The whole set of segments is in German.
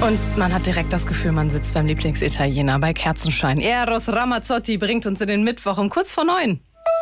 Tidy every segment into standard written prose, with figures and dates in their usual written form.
Und man hat direkt das Gefühl, man sitzt beim Lieblingsitaliener bei Kerzenschein. Eros Ramazzotti bringt uns in den Mittwoch um kurz vor 9.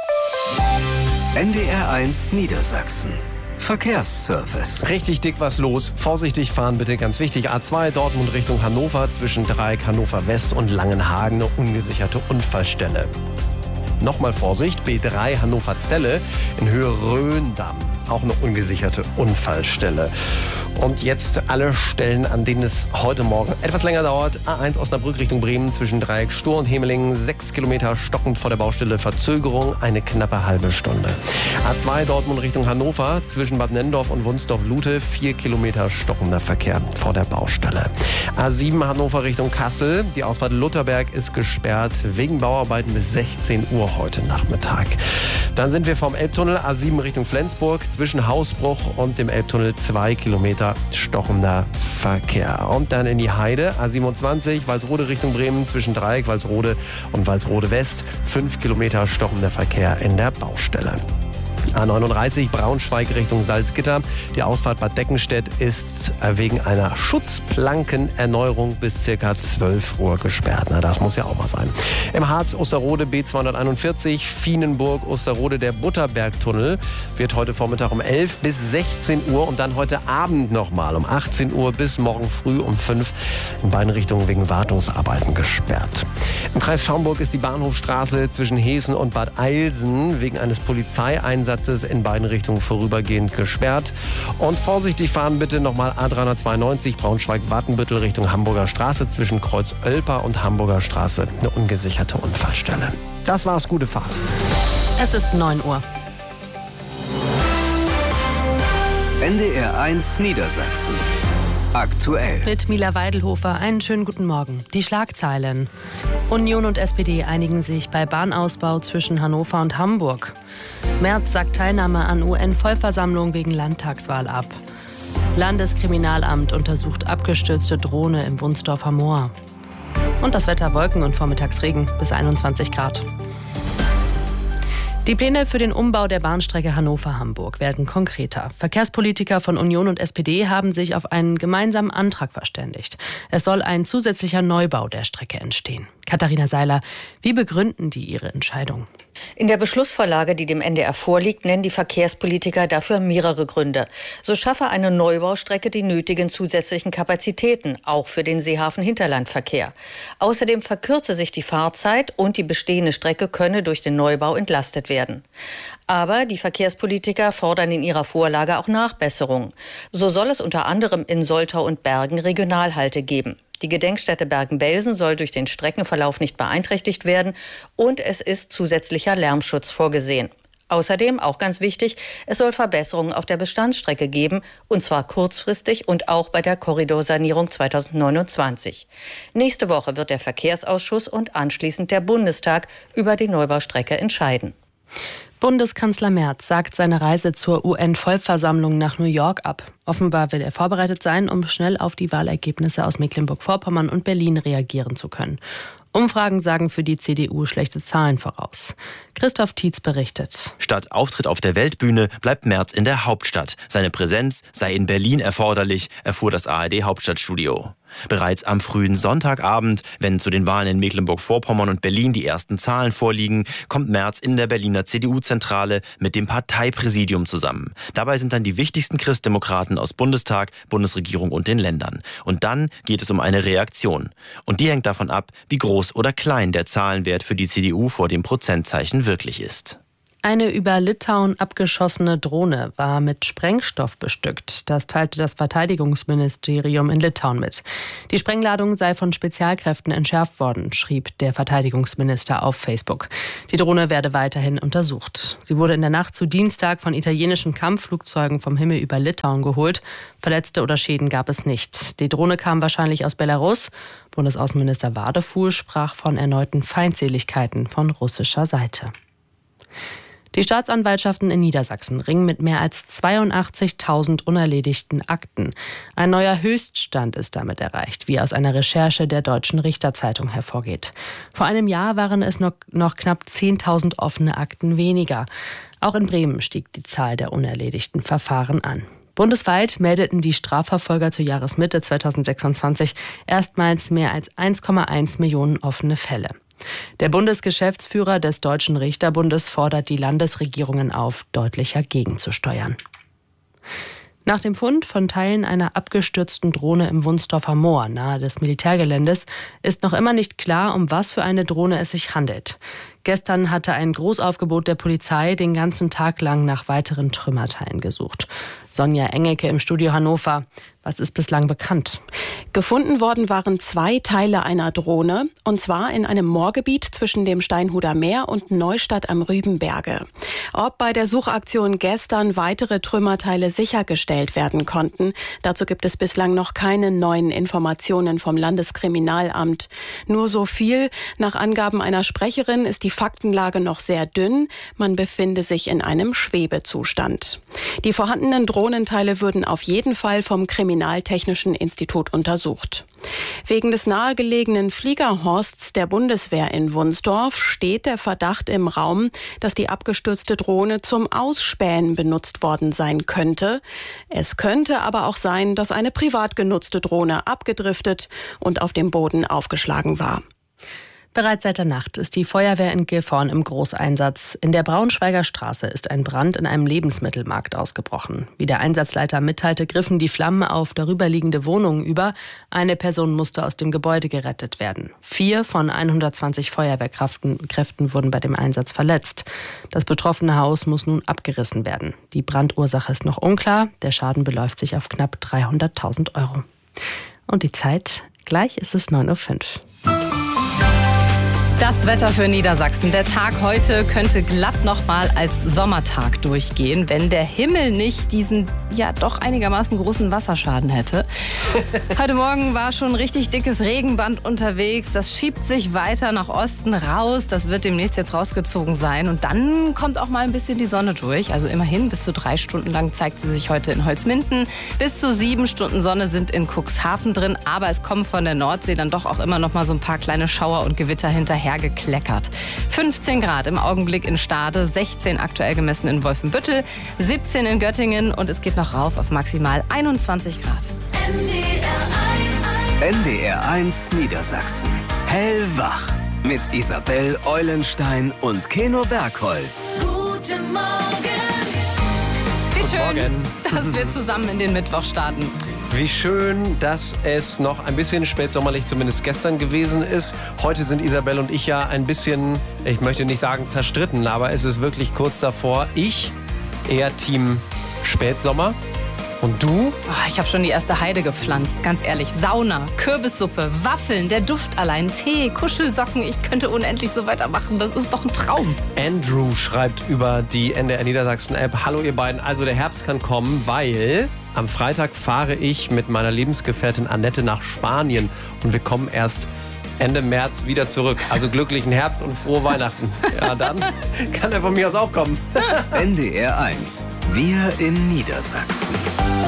NDR1 Niedersachsen. Verkehrsservice. Richtig dick was los. Vorsichtig fahren bitte, ganz wichtig. A2 Dortmund Richtung Hannover zwischen Dreieck Hannover West und Langenhagen, eine ungesicherte Unfallstelle. Nochmal Vorsicht, B3 Hannover Celle in Höhe Röhndamm. Auch eine ungesicherte Unfallstelle. Und jetzt alle Stellen, an denen es heute Morgen etwas länger dauert. A1 Osnabrück Richtung Bremen zwischen Dreieck Stur und Hemelingen. 6 Kilometer stockend vor der Baustelle. Verzögerung eine knappe halbe Stunde. A2 Dortmund Richtung Hannover zwischen Bad Nenndorf und Wunsdorf-Lute. 4 Kilometer stockender Verkehr vor der Baustelle. A7 Hannover Richtung Kassel. Die Ausfahrt Lutherberg ist gesperrt wegen Bauarbeiten bis 16 Uhr heute Nachmittag. Dann sind wir vom Elbtunnel A7 Richtung Flensburg zwischen Hausbruch und dem Elbtunnel 2 Kilometer stockender Verkehr. Und dann in die Heide, A27, Walsrode Richtung Bremen, zwischen Dreieck, Walsrode und Walsrode West, 5 Kilometer stockender Verkehr in der Baustelle. A39 Braunschweig Richtung Salzgitter. Die Ausfahrt Bad Deckenstedt ist wegen einer Schutzplankenerneuerung bis ca. 12 Uhr gesperrt. Na, das muss ja auch mal sein. Im Harz Osterrode B241, Fienenburg Osterrode, der Butterbergtunnel wird heute Vormittag um 11 bis 16 Uhr und dann heute Abend nochmal um 18 Uhr bis morgen früh um 5 in beiden Richtungen wegen Wartungsarbeiten gesperrt. Im Kreis Schaumburg ist die Bahnhofstraße zwischen Heßen und Bad Eilsen wegen eines Polizeieinsatzes in beiden Richtungen vorübergehend gesperrt. Und vorsichtig fahren bitte nochmal A392 Braunschweig-Watenbüttel Richtung Hamburger Straße zwischen Kreuz Oelper und Hamburger Straße. Eine ungesicherte Unfallstelle. Das war's, gute Fahrt. Es ist 9 Uhr. NDR1 Niedersachsen. Aktuell. Mit Mila Weidelhofer, einen schönen guten Morgen. Die Schlagzeilen. Union und SPD einigen sich bei Bahnausbau zwischen Hannover und Hamburg. Merz sagt Teilnahme an UN-Vollversammlung wegen Landtagswahl ab. Landeskriminalamt untersucht abgestürzte Drohne im Wunsdorfer Moor. Und das Wetter: Wolken und Vormittagsregen bis 21 Grad. Die Pläne für den Umbau der Bahnstrecke Hannover-Hamburg werden konkreter. Verkehrspolitiker von Union und SPD haben sich auf einen gemeinsamen Antrag verständigt. Es soll ein zusätzlicher Neubau der Strecke entstehen. Katharina Seiler, wie begründen die ihre Entscheidung? In der Beschlussvorlage, die dem NDR vorliegt, nennen die Verkehrspolitiker dafür mehrere Gründe. So schaffe eine Neubaustrecke die nötigen zusätzlichen Kapazitäten, auch für den Seehafen-Hinterlandverkehr. Außerdem verkürze sich die Fahrzeit und die bestehende Strecke könne durch den Neubau entlastet werden. Aber die Verkehrspolitiker fordern in ihrer Vorlage auch Nachbesserungen. So soll es unter anderem in Soltau und Bergen Regionalhalte geben. Die Gedenkstätte Bergen-Belsen soll durch den Streckenverlauf nicht beeinträchtigt werden und es ist zusätzlicher Lärmschutz vorgesehen. Außerdem, auch ganz wichtig, es soll Verbesserungen auf der Bestandsstrecke geben, und zwar kurzfristig und auch bei der Korridorsanierung 2029. Nächste Woche wird der Verkehrsausschuss und anschließend der Bundestag über die Neubaustrecke entscheiden. Bundeskanzler Merz sagt seine Reise zur UN-Vollversammlung nach New York ab. Offenbar will er vorbereitet sein, um schnell auf die Wahlergebnisse aus Mecklenburg-Vorpommern und Berlin reagieren zu können. Umfragen sagen für die CDU schlechte Zahlen voraus. Christoph Tietz berichtet. Statt Auftritt auf der Weltbühne bleibt Merz in der Hauptstadt. Seine Präsenz sei in Berlin erforderlich, erfuhr das ARD-Hauptstadtstudio. Bereits am frühen Sonntagabend, wenn zu den Wahlen in Mecklenburg-Vorpommern und Berlin die ersten Zahlen vorliegen, kommt Merz in der Berliner CDU-Zentrale mit dem Parteipräsidium zusammen. Dabei sind dann die wichtigsten Christdemokraten aus Bundestag, Bundesregierung und den Ländern. Und dann geht es um eine Reaktion. Und die hängt davon ab, wie groß oder klein der Zahlenwert für die CDU vor dem Prozentzeichen wirklich ist. Eine über Litauen abgeschossene Drohne war mit Sprengstoff bestückt. Das teilte das Verteidigungsministerium in Litauen mit. Die Sprengladung sei von Spezialkräften entschärft worden, schrieb der Verteidigungsminister auf Facebook. Die Drohne werde weiterhin untersucht. Sie wurde in der Nacht zu Dienstag von italienischen Kampfflugzeugen vom Himmel über Litauen geholt. Verletzte oder Schäden gab es nicht. Die Drohne kam wahrscheinlich aus Belarus. Bundesaußenminister Wadefuhl sprach von erneuten Feindseligkeiten von russischer Seite. Die Staatsanwaltschaften in Niedersachsen ringen mit mehr als 82.000 unerledigten Akten. Ein neuer Höchststand ist damit erreicht, wie aus einer Recherche der Deutschen Richterzeitung hervorgeht. Vor einem Jahr waren es noch knapp 10.000 offene Akten weniger. Auch in Bremen stieg die Zahl der unerledigten Verfahren an. Bundesweit meldeten die Strafverfolger zur Jahresmitte 2026 erstmals mehr als 1,1 Millionen offene Fälle. Der Bundesgeschäftsführer des Deutschen Richterbundes fordert die Landesregierungen auf, deutlicher gegenzusteuern. Nach dem Fund von Teilen einer abgestürzten Drohne im Wunsdorfer Moor nahe des Militärgeländes ist noch immer nicht klar, um was für eine Drohne es sich handelt. Gestern hatte ein Großaufgebot der Polizei den ganzen Tag lang nach weiteren Trümmerteilen gesucht. Sonja Engelke im Studio Hannover. Was ist bislang bekannt? Gefunden worden waren 2 Teile einer Drohne, und zwar in einem Moorgebiet zwischen dem Steinhuder Meer und Neustadt am Rübenberge. Ob bei der Suchaktion gestern weitere Trümmerteile sichergestellt werden konnten, dazu gibt es bislang noch keine neuen Informationen vom Landeskriminalamt. Nur so viel: Nach Angaben einer Sprecherin ist die Faktenlage noch sehr dünn. Man befinde sich in einem Schwebezustand. Die vorhandenen Drohnenteile würden auf jeden Fall vom Kriminaltechnischen Institut untersucht. Wegen des nahegelegenen Fliegerhorsts der Bundeswehr in Wunsdorf steht der Verdacht im Raum, dass die abgestürzte Drohne zum Ausspähen benutzt worden sein könnte. Es könnte aber auch sein, dass eine privat genutzte Drohne abgedriftet und auf dem Boden aufgeschlagen war. Bereits seit der Nacht ist die Feuerwehr in Gifhorn im Großeinsatz. In der Braunschweiger Straße ist ein Brand in einem Lebensmittelmarkt ausgebrochen. Wie der Einsatzleiter mitteilte, griffen die Flammen auf darüberliegende Wohnungen über. Eine Person musste aus dem Gebäude gerettet werden. 4 von 120 Feuerwehrkräften wurden bei dem Einsatz verletzt. Das betroffene Haus muss nun abgerissen werden. Die Brandursache ist noch unklar. Der Schaden beläuft sich auf knapp 300.000 €. Und die Zeit? Gleich ist es 9:05 Uhr. Das Wetter für Niedersachsen. Der Tag heute könnte glatt nochmal als Sommertag durchgehen, wenn der Himmel nicht diesen ja doch einigermaßen großen Wasserschaden hätte. Heute Morgen war schon ein richtig dickes Regenband unterwegs. Das schiebt sich weiter nach Osten raus. Das wird demnächst jetzt rausgezogen sein. Und dann kommt auch mal ein bisschen die Sonne durch. Also immerhin bis zu 3 Stunden lang zeigt sie sich heute in Holzminden. Bis zu 7 Stunden Sonne sind in Cuxhaven drin. Aber es kommen von der Nordsee dann doch auch immer noch mal so ein paar kleine Schauer und Gewitter hinterher gekleckert. 15 Grad im Augenblick in Stade, 16 aktuell gemessen in Wolfenbüttel, 17 in Göttingen und es geht noch rauf auf maximal 21 Grad. NDR1 Niedersachsen. Hellwach. Mit Isabel Eulenstein und Keno Bergholz. Guten Morgen. Wie schön, dass wir zusammen in den Mittwoch starten. Wie schön, dass es noch ein bisschen spätsommerlich zumindest gestern gewesen ist. Heute sind Isabel und ich ja ein bisschen, ich möchte nicht sagen zerstritten, aber es ist wirklich kurz davor. Ich eher Team Spätsommer. Und du? Oh, ich habe schon die erste Heide gepflanzt, ganz ehrlich. Sauna, Kürbissuppe, Waffeln, der Duft allein, Tee, Kuschelsocken. Ich könnte unendlich so weitermachen. Das ist doch ein Traum. Andrew schreibt über die NDR Niedersachsen App: Hallo ihr beiden, also der Herbst kann kommen, weil am Freitag fahre ich mit meiner Lebensgefährtin Annette nach Spanien und wir kommen erst Ende März wieder zurück. Also glücklichen Herbst und frohe Weihnachten. Ja, dann kann er von mir aus auch kommen. NDR1. Wir in Niedersachsen.